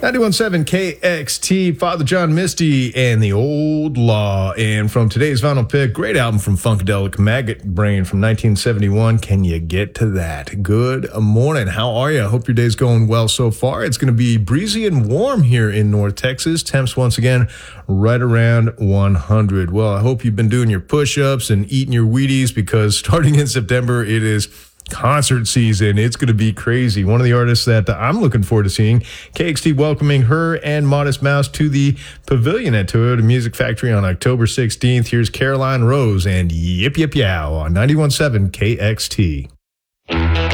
91.7 KXT, Father John Misty, and The Old Law. And from today's vinyl pick, great album from Funkadelic, Maggot Brain from 1971. Can you get to that? Good morning. How are you? I hope your day's going well so far. It's going to be breezy and warm here in North Texas. Temps once again right around 100. Well, I hope you've been doing your push-ups and eating your Wheaties because starting in September, it is concert season. It's going to be crazy. One of the artists that I'm looking forward to seeing, KXT welcoming her and Modest Mouse to the Pavilion at Toyota Music Factory on October 16th. Here's Caroline Rose and Yip Yip Yow on 91.7 KXT.